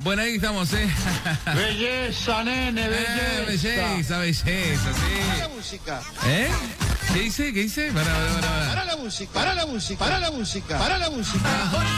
Bueno, ahí estamos, Belleza, nene, belleza. Belleza, Para la sí. música. ¿Qué dice? Para la música. Para la música. Para la música. Para la música.